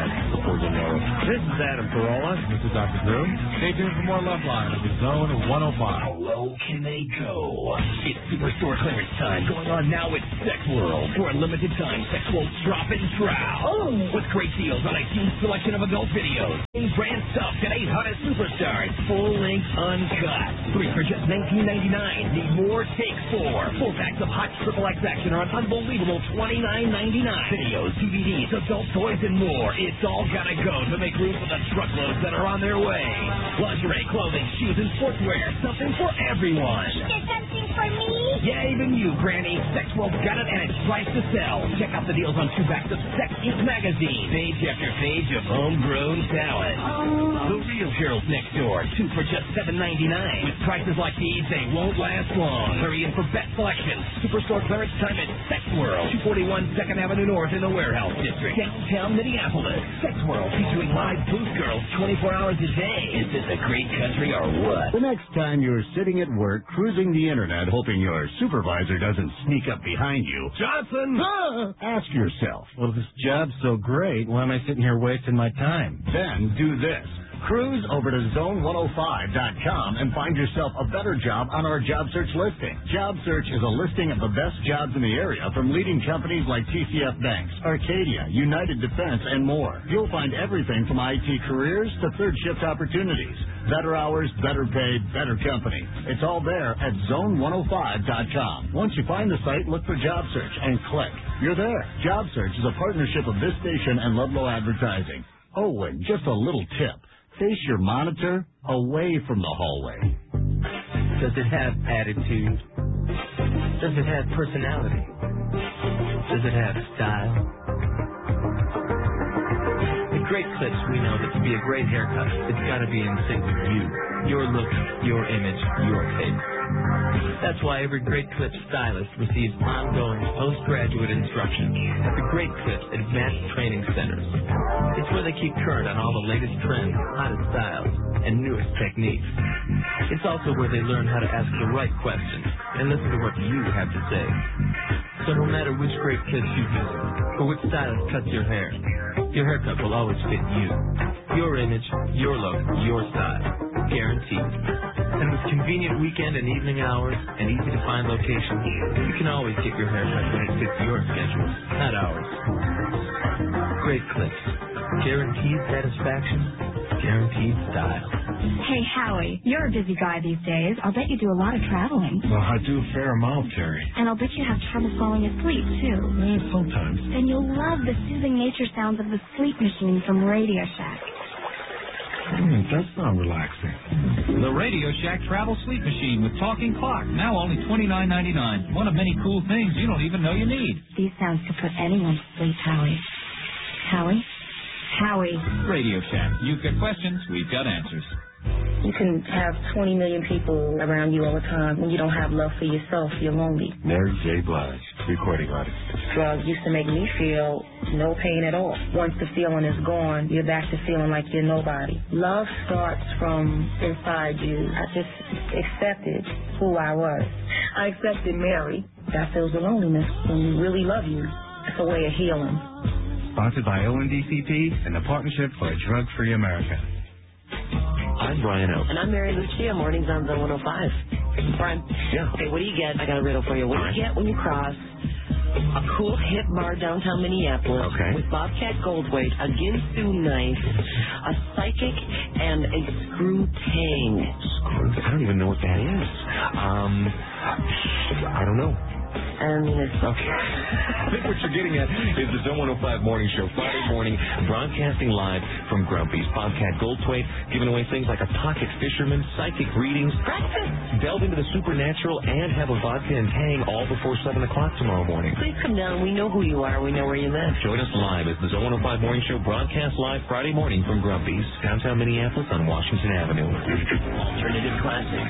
before you know it. This is Adam Carolla. This is Doctor Drew. Stay tuned for more Love Line on the Zone one oh five. How low can they go? It's Superstore clearance time going on now at Sex World. For a limited time, Sex World's drop and trowel. Oh. With great deals on a huge selection of adult videos. Brand stuff, today's hottest superstars. Full length uncut. Three for just nineteen ninety-nine. Need more? Take four. Four packs of hot triple X action are an unbelievable twenty-nine ninety-nine. Videos, D V Ds, adult toys, and more. It's all gotta go to make room for the truckloads that are on their way. Lingerie, clothing, shoes, and sportswear. Something for everyone. There's something for me? Yeah, even you, Granny. Sex World's got it, and it's priced to sell. Check out the deals on two packs of Sex Inc magazine. Page after page of homegrown talent. The real girls next door. Two for just seven ninety-nine. With prices like these, they won't last long. Hurry in for best selection. Superstore clearance time at Sex World. two forty-one second Avenue North in the Warehouse District. Downtown Minneapolis. Sex World featuring live booth girls twenty-four hours a day. Is this a great country or what? The next time you're sitting at work cruising the internet hoping your supervisor doesn't sneak up behind you, Johnson, ah! ask yourself, well, if this job's so great, why am I sitting here wasting my time? Then do this. Cruise over to zone one oh five dot com and find yourself a better job on our job search listing. Job search is a listing of the best jobs in the area from leading companies like T C F Banks, Arcadia, United Defense, and more. You'll find everything from I T careers to third shift opportunities. Better hours, better pay, better company. It's all there at zone one oh five dot com. Once you find the site, look for Job Search and click. You're there. Job Search is a partnership of this station and Ludlow Advertising. Oh, and just a little tip. Face your monitor away from the hallway. Does it have attitude? Does it have personality? Does it have style? At Great Clips, we know that to be a great haircut, it's got to be in sync with you. Your look, your image, your taste. That's why every Great Clips stylist receives ongoing postgraduate instruction at the Great Clips Advanced Training Centers. It's where they keep current on all the latest trends, hottest styles, and newest techniques. It's also where they learn how to ask the right questions and listen to what you have to say. So no matter which Great Clips you use or which stylist cuts your hair, your haircut will always fit you. Your image, your look, your style. Guaranteed. And with convenient weekend and evening hours and easy-to-find locations, you can always get your haircut when it fits your schedule, not ours. Great Clips. Guaranteed satisfaction. Guaranteed style. Hey, Howie, you're a busy guy these days. I'll bet you do a lot of traveling. Well, I do a fair amount, Terry. And I'll bet you have trouble falling asleep, too. Eh, sometimes. Then you'll love the soothing nature sounds of the sleep machine from Radio Shack. Mm, that's not relaxing. The Radio Shack Travel Sleep Machine with talking clock, now only twenty-nine ninety-nine. One of many cool things you don't even know you need. These sounds could put anyone to sleep, Howie. Howie? Howie. Radio Shack. You've got questions, we've got answers. You can have twenty million people around you all the time. When you don't have love for yourself, you're lonely. Mary J. Blige, recording artist. Drugs used to make me feel no pain at all. Once the feeling is gone, you're back to feeling like you're nobody. Love starts from inside you. I just accepted who I was. I accepted Mary. That feels the loneliness. When you really love you, it's a way of healing. Sponsored by O N D C P and the Partnership for a Drug-Free America. I'm Brian O. And I'm Mary Lucia, mornings on the one oh five. Brian. Yeah. Okay, what do you get? I got a riddle for you. What do you get when you cross a cool hip bar downtown Minneapolis okay. with Bobcat Goldthwait, a Ginsu knife, a psychic, and a screw tang? Screw? I don't even know what that is. Um, I don't know. I mean, it's... Okay. I think what you're getting at is the Zone one oh five Morning Show, Friday morning, broadcasting live from Grumpy's. Bobcat Goldthwait giving away things like a pocket fisherman, psychic readings, breakfast, delve into the supernatural, and have a vodka and tang all before seven o'clock tomorrow morning. Please come down. We know who you are. We know where you live. Join us live as the Zone one oh five Morning Show, broadcast live Friday morning from Grumpy's, downtown Minneapolis on Washington Avenue. Alternative classics.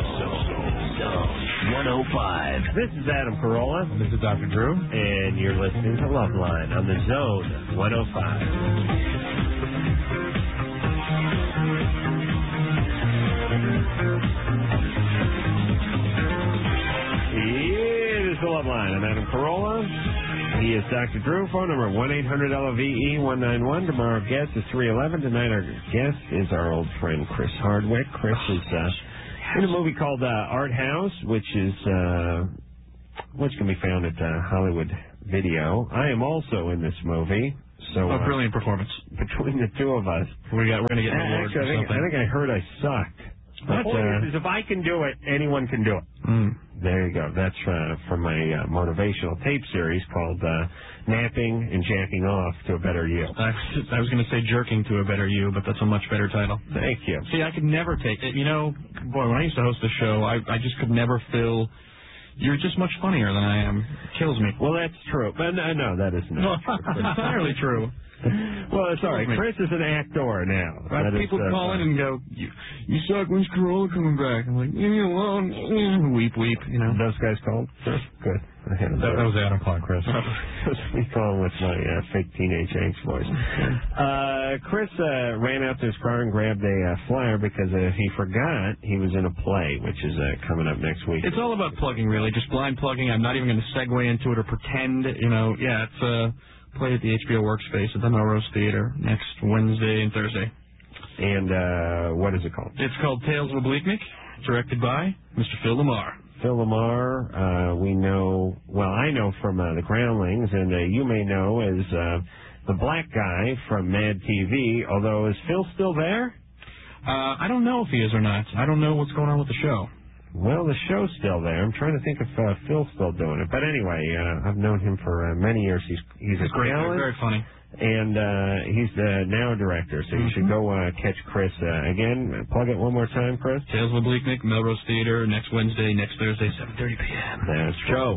one oh five. This is Adam Carolla. This is Doctor Drew. And you're listening to Love Line on the Zone one oh five. It is the Love Line. I'm Adam Carolla. He is Doctor Drew. Phone number one eight hundred L O V E one nine one. Tomorrow guest is three eleven. Tonight our guest is our old friend Chris Hardwick. Chris is uh, in a movie called uh, Art House, which is uh, which can be found at uh, Hollywood Video. I am also in this movie. So a uh, brilliant performance between the two of us. We got. We're gonna get an award Actually, I or think, something. I think I heard I sucked. But The point uh, is, if I can do it, anyone can do it. Mm. There you go. That's uh, from my uh, motivational tape series called uh, Napping and Jacking Off to a Better You. I, I was going to say Jerking to a Better You, but that's a much better title. Thank you. See, I could never take it. You know, boy, when I used to host the show, I, I just could never fill. You're just much funnier than I am. It kills me. Well, that's true. But no, no that is not true. It's entirely true. Well, it's all right. Chris is an actor now. Right, That people is, uh, call in and go, you, you suck, when's Corolla coming back? I'm like, leave me alone. Weep, weep, you know. Those guys called? Good. I had That, that was Adam calling Chris. We call him with my uh, fake teenage angst voice. Uh, Chris uh, ran out to his car and grabbed a uh, flyer because uh, he forgot he was in a play, which is uh, coming up next week. It's all about plugging, really, just blind plugging. I'm not even going to segue into it or pretend, you know. Yeah, it's a play at the H B O Workspace at the Melrose Theater next Wednesday and Thursday. And uh, what is it called? It's called Tales of Obliquenick, directed by Mister Phil Lamar. Phil Lamar, uh, we know, well, I know from uh, the Groundlings, and uh, you may know as uh, the black guy from Mad T V, although is Phil still there? Uh, I don't know if he is or not. I don't know what's going on with the show. Well, the show's still there. I'm trying to think if uh, Phil's still doing it. But anyway, uh, I've known him for uh, many years. He's he's, He's a great, talent, very funny. and uh, he's uh, now a director. So you should go uh, catch Chris uh, again. Plug it one more time, Chris. Tales of Obliquenick, Melrose Theater, next Wednesday, next Thursday, seven thirty p.m. That's Joe.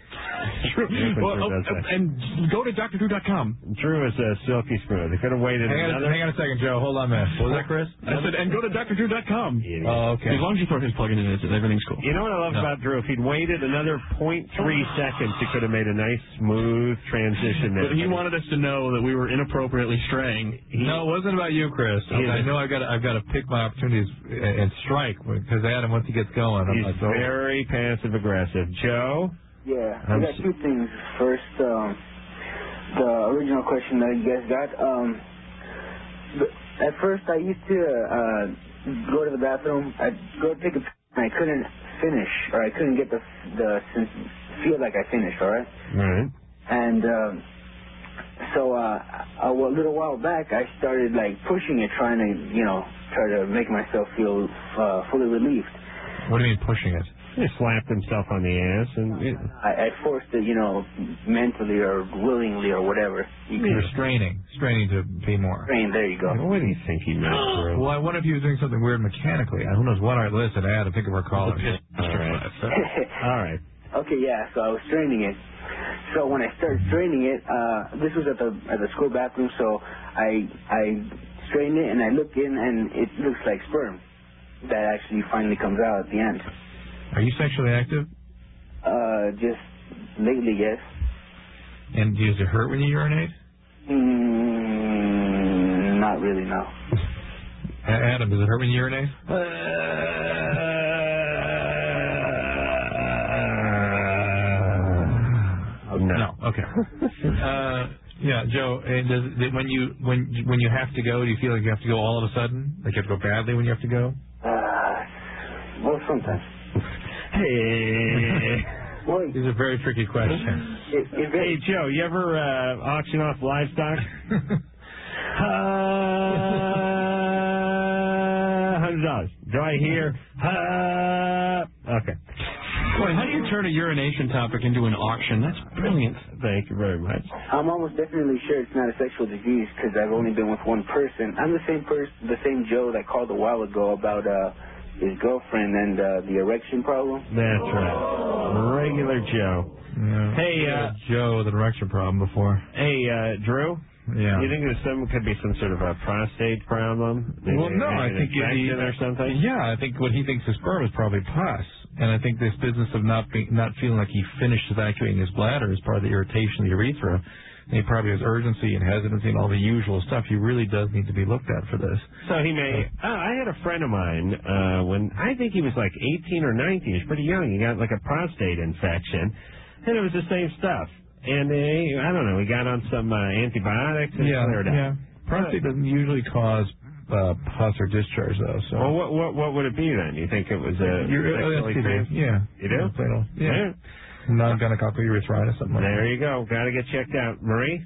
Well, oh, and go to D R Drew dot com. Drew is uh, silky smooth. They could have waited Hang on, another. hang on a second, Joe. Hold on, man. What was that, Chris? I said, and go to D R Drew dot com. Oh, okay. As long as you throw his plug in, it, everything's cool. You know what I love No. about Drew? If he'd waited another point three seconds, he could have made a nice, smooth transition there. But he wanted us to know that we were inappropriately straying. No, it wasn't about you, Chris. He I is- know I've got to, I've got to pick my opportunities and strike because Adam, once he gets going, I'm He's like, oh. very passive aggressive. Joe. Yeah, I I'm got two things. First, um, the original question that you guys got. Um, the, at first, I used to uh, go to the bathroom. I'd go take a piss, and I couldn't finish, or I couldn't get the the feel like I finished. All right. Right. And um, so uh, a, a little while back, I started like pushing it, trying to you know try to make myself feel uh, fully relieved. What do you mean pushing it? He slapped himself on the ass, and it, I, I forced it, you know, mentally or willingly or whatever. You You're straining, straining to be more. Strain, there you go. what do you think he meant, Drew? Well, I wonder if he was doing something weird mechanically. Who knows what? All right, listen, I had to think of our callers. All right. All right. Okay, yeah. So I was straining it. So when I started straining it, uh, this was at the at the school bathroom. So I I strained it and I look in and it looks like sperm that actually finally comes out at the end. Are you sexually active? Uh, just lately, yes. And does it hurt when you urinate? Mm, not really, no. Adam, does it hurt when you urinate? Uh, no. No. Okay. uh, yeah, Joe. And does it, when you when when you have to go, do you feel like you have to go all of a sudden? Like you have to go badly when you have to go? Uh, well, sometimes. Hey. These are very tricky questions. If, if it, Hey, Joe, you ever uh, auction off livestock? uh, one hundred dollars. Do I hear? Uh, okay. Boy, how do you turn a urination topic into an auction? That's brilliant. Thank you very much. I'm almost definitely sure it's not a sexual disease because I've only been with one person. I'm the same person, the same Joe that called a while ago about uh, his girlfriend and uh, the erection problem. That's right. Regular Joe. Yeah. Hey, uh, Joe with an erection problem before. Hey, uh, Drew. Yeah. You think there's some could be some sort of a prostate problem? Maybe Well, no, I an think he, infection or something. Yeah, I think what he thinks is sperm is probably pus, and I think this business of not being, not feeling like he finished evacuating his bladder is part of the irritation of the urethra. And he probably has urgency and hesitancy and all the usual stuff. He really does need to be looked at for this. So he may. Uh, I had a friend of mine uh, when I think he was like eighteen or nineteen. He was pretty young. He got like a prostate infection, and it was the same stuff. and uh, I don't know, he got on some uh, antibiotics and Yeah, cleared up. yeah. Prostate doesn't usually cause uh, pus or discharge, though. So. Well, what what what would it be then? You think it was a You're, sexually uh, S T D, transmitted? yeah. You do? Yeah, fatal. Yeah. Non-gonococcal urethritis, something like that. There you go. Got to get checked out. Marie?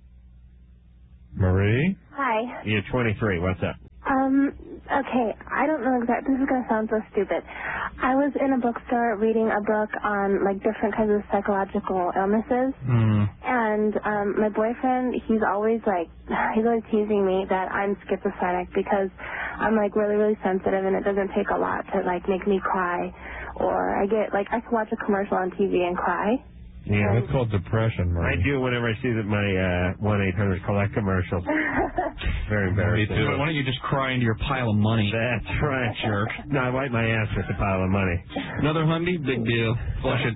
Marie? Hi. You're twenty-three. What's up? Um, okay, I don't know exactly. This is going to sound so stupid. I was in a bookstore reading a book on, like, different kinds of psychological illnesses. Mm. And um, my boyfriend, he's always, like, he's always teasing me that I'm schizophrenic because I'm, like, really, really sensitive and it doesn't take a lot to, like, make me cry. Or I get, like, I can watch a commercial on T V and cry. Yeah, that's called depression, I Marie. do whenever I see that my uh, one eight hundred collect commercials. Very embarrassing. Me too. Why don't you just cry into your pile of money? That's right. Jerk. No, I wipe my ass with a pile of money. Another hundy? Big deal. Flush it.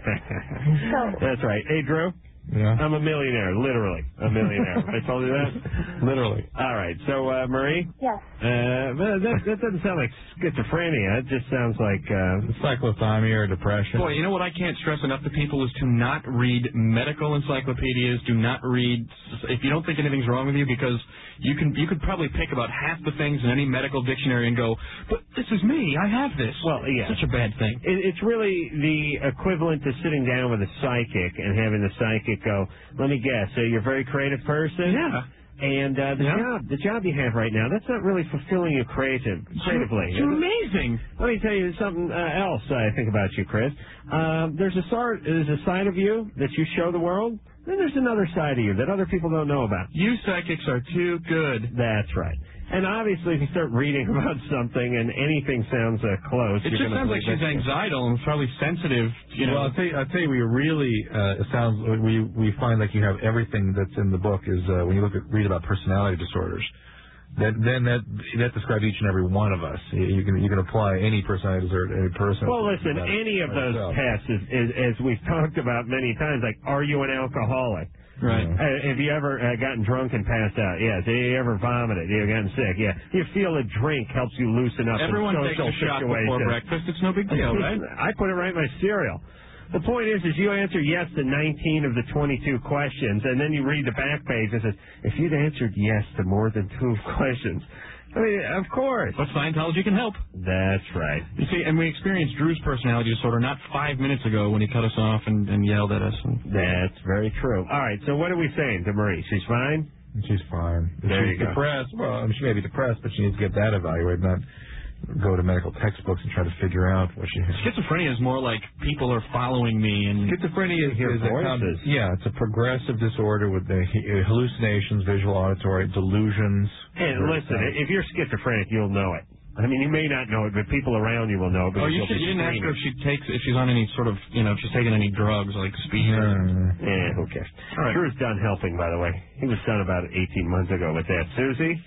That's right. Hey, Drew? Yeah. I'm a millionaire, literally. A millionaire. I told you that? Literally. All right. So, uh, Marie? Yes. Uh, that, that doesn't sound like schizophrenia. It just sounds like... Uh, cyclothymia or depression. Boy, you know what I can't stress enough to people is to not read medical encyclopedias. Do not read... If you don't think anything's wrong with you, because you can you could probably pick about half the things in any medical dictionary and go, but this is me. I have this. Well, yeah. Such a bad thing. It, it's really the equivalent to sitting down with a psychic and having the psychic go, let me guess, so you're a very creative person? Yeah. And uh, the Yeah. job, the job you have right now, that's not really fulfilling you creative, creatively. It's amazing. Let me tell you something uh, else I think about you, Chris. Um, there's a sort, there's a side of you that you show the world. Then there's another side of you that other people don't know about. You psychics are too good. That's right. And obviously, if you start reading about something and anything sounds uh, close, It you're just gonna sounds like believe she's it. anxiedal and probably sensitive. You know. Well, I'll tell you, I'll tell you, we really, uh, it sounds, we, we find like you have everything that's in the book is, uh, when you look at, read about personality disorders, that, then that, that describes each and every one of us. You you can, you can apply any personality disorder to any person. Well, listen, any of those tests, is, is, as we've talked about many times, like, are you an alcoholic? Right. Uh, have you ever uh, gotten drunk and passed out? Yes. Have you ever vomited? Have you gotten sick? Yeah. You feel a drink helps you loosen up Everyone in takes social a shot situations. before breakfast. It's no big deal, right? I put it right in my cereal. The point is, is you answer yes to nineteen of the twenty-two questions, and then you read the back page and it says, if you'd answered yes to more than two questions, I mean, of course. But Scientology can help. That's right. You see, and we experienced Drew's personality disorder not five minutes ago when he cut us off and, and yelled at us. And... That's very true. All right, so what are we saying to Marie? She's fine? She's fine. If There she's you go. depressed, well, I mean, she may be depressed, but she needs to get that evaluated, not go to medical textbooks and try to figure out what she has. Schizophrenia is more like people are following me. And Schizophrenia is, Hear is a com- voices. yeah, it's a progressive disorder with the he- hallucinations, visual, auditory, delusions. And listen, if you're schizophrenic, you'll know it. I mean, you may not know it, but people around you will know it. Oh, you, should, you didn't ask her if she takes, if she's on any sort of, you know, if she's taking any drugs like speed. Or... Yeah, who cares? All right. Drew's done helping, by the way. He was done about eighteen months ago with that. Susie?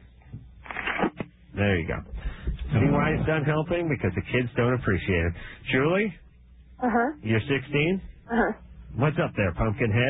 There you go. See why he's done helping? Because the kids don't appreciate it. Julie? Uh-huh. You're sixteen? Uh-huh. What's up there, Pumpkinhead?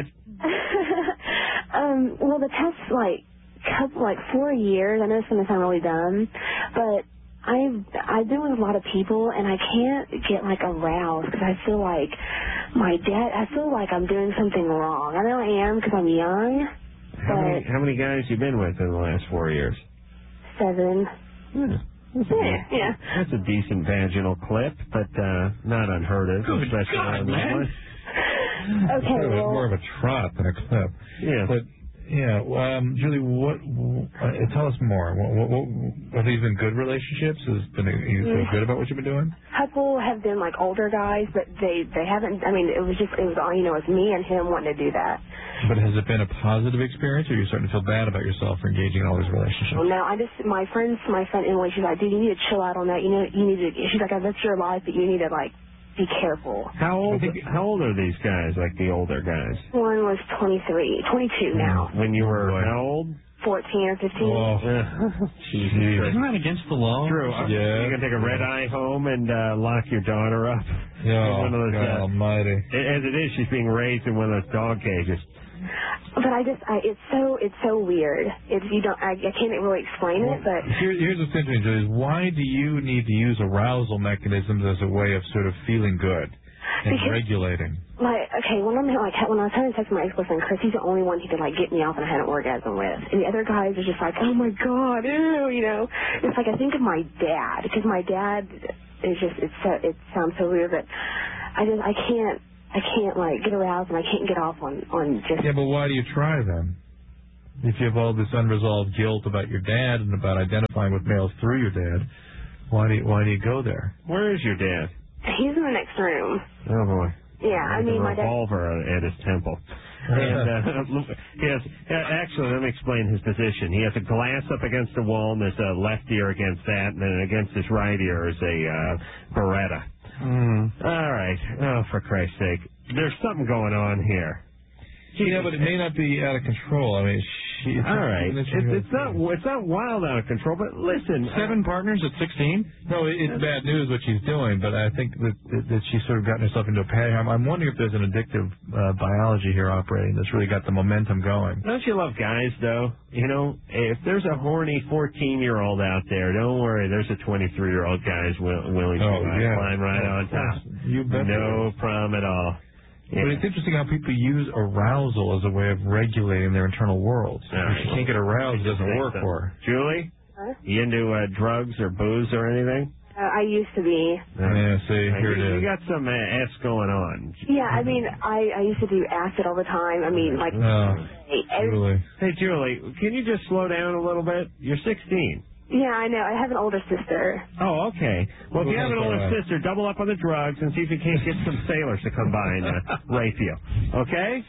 um, well, the test's like, couple, like four years. I know it's going to sound really dumb, but I've, I've been with a lot of people, and I can't get, like, aroused because I feel like my dad, I feel like I'm doing something wrong. I know I am because I'm young, How but many, how many guys you been with in the last four years? seven. Yeah. That's a, Yeah, yeah. That's a decent vaginal clip, but uh, not unheard of. Good especially God, on the man. one. Okay, It was well, more of a trot than a clip. Yeah. But, yeah, well, um, Julie, what, uh, tell us more. What, what, what, have these been good relationships? Has been, you feel good about what you've been doing? couple have been like older guys, but they they haven't. I mean, it was just it was all you know, it was me and him wanting to do that. But has it been a positive experience, or are you starting to feel bad about yourself for engaging in all these relationships? Well, now I just my friends, my friend Emily, she's like, dude, you need to chill out on that. You know, you need to. She's like, that's your life, but you need to like be careful. How old? How old are these guys? Like the older guys? One was twenty-three, twenty-two now. When you were how old? fourteen or fifteen. Oh, Isn't that against the law? True. Yeah. You can take a red eye home and uh, lock your daughter up. Yeah, one of those, God uh, almighty. As it is, she's being raised in one of those dog cages. But I just, I, it's so, it's so weird. It's you don't, I, I can't really explain it, but Here, here's what's interesting, Julie, is why do you need to use arousal mechanisms as a way of sort of feeling good? And Because- regulating. Like, okay, when I'm like when I was having sex with my ex-boyfriend Chris, he's the only one who could like get me off and I had an orgasm with, and the other guys are just like, oh my god, ew, you know. It's like I think of my dad because my dad is just it's so, it sounds so weird, but I just I can't I can't like get aroused and I can't get off on on just. Yeah, but why do you try then? If you have all this unresolved guilt about your dad and about identifying with males through your dad, why do you, why do you go there? Where is your dad? He's in the next room. Oh boy. Yeah, I mean, a my dad. revolver at his temple. And uh, he has, actually, let me explain his position. He has a glass up against the wall, and there's a left ear against that, and then against his right ear is a uh, Beretta. Mm. All right. Oh, for Christ's sake. There's something going on here. Yeah, but it may not be out of control. I mean, she, it's all right. It's, It's, it's not it's not wild out of control, but listen. Seven partners at sixteen? No, it, it's bad news what she's doing, but I think that that, that she's sort of gotten herself into a pattern. I'm, I'm wondering if there's an addictive uh, biology here operating that's really got the momentum going. Don't you love guys, though? You know, if there's a horny fourteen-year-old out there, don't worry. There's a twenty-three-year-old guy who's will, willing to Oh, uh, yeah. climb right Yeah, on of course. top. You bet No problem at all. Yeah. But it's interesting how people use arousal as a way of regulating their internal worlds. Right. If she can't get aroused, it doesn't think work so. for her. Julie? Huh? You into uh, drugs or booze or anything? Uh, I used to be. Yeah, see, Uh, here you, it you is. got some uh, S going on. Yeah, I mean, I I used to do acid all the time. I mean, like. Oh, every- Julie. Hey, Julie, can you just slow down a little bit? You're sixteen. Yeah, I know. I have an older sister. Oh, okay. Well, if you have an older Uh, sister, double up on the drugs and see if you can't get some sailors to come by and uh, rape you. Okay?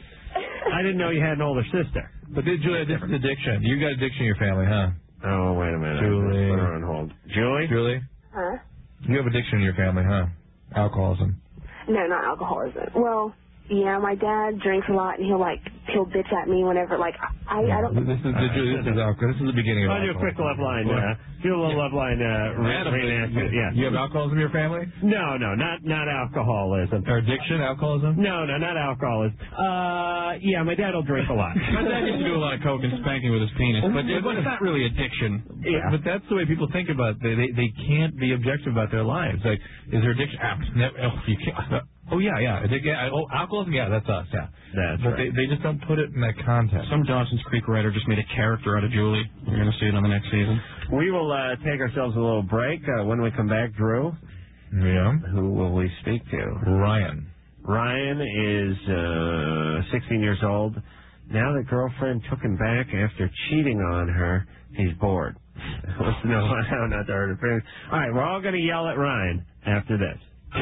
I didn't know you had an older sister. But did Julie, this is addiction. You got addiction in your family, huh? Oh, wait a minute. Julie. Put her on hold. Julie? Julie? Huh? You have addiction in your family, huh? Alcoholism. No, not alcoholism. Well, yeah, my dad drinks a lot, and he'll like he'll bitch at me whenever like I I don't. This is the, this is alcohol. This is the beginning of I'll do a quick love line. Uh, do a little love line. Uh, Adam, reenactment. Yeah. You have alcoholism in your family? No, no, not not alcoholism. Or addiction, alcoholism? No, no, not alcoholism. Uh, yeah, my dad will drink a lot. My dad used to do a lot of coke and spanking with his penis, but, but it's not really addiction. Yeah. But, but that's the way people think about it. They, they they can't be objective about their lives. Like, is there addiction? Ah, never, oh, you can't. Oh yeah, yeah. Addic- yeah. Oh, alcoholism. Yeah, that's us. Yeah. That's but right. they they just don't put it in that context. Some Dawson's Creek writer just made a character out of Julie. You're going to see it on the next season. We will uh, take ourselves a little break. Uh, when we come back, Drew, Yeah. who will we speak to? Ryan. Ryan is uh, sixteen years old. Now the girlfriend took him back after cheating on her. He's bored. Wants to know how not to hurt her feelings. All right, we're all going to yell at Ryan after this.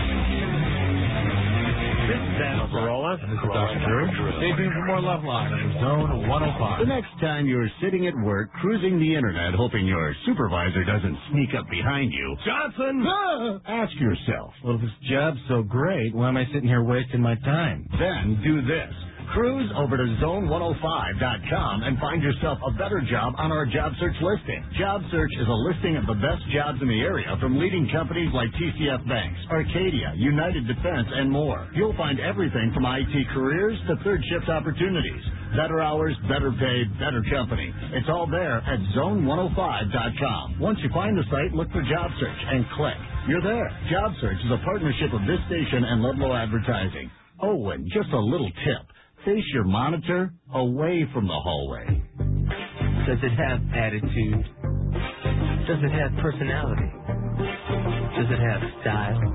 This is Adam Carolla. This is Doctor Drew. Stay tuned for more Love Line on Zone one oh five. The next time you're sitting at work cruising the internet hoping your supervisor doesn't sneak up behind you, Johnson! ask yourself, Well, if this job's so great, why am I sitting here wasting my time? then do this. Cruise over to zone one oh five dot com and find yourself a better job on our job search listing. Job search is a listing of the best jobs in the area from leading companies like T C F Banks, Arcadia, United Defense, and more. You'll find everything from I T careers to third shift opportunities. Better hours, better pay, better company. It's all there at zone one oh five dot com. Once you find the site, look for job search and click. You're there. Job search is a partnership of this station and Ludlow Advertising. Oh, and just a little tip. Face your monitor away from the hallway. Does it have attitude? Does it have personality? Does it have style?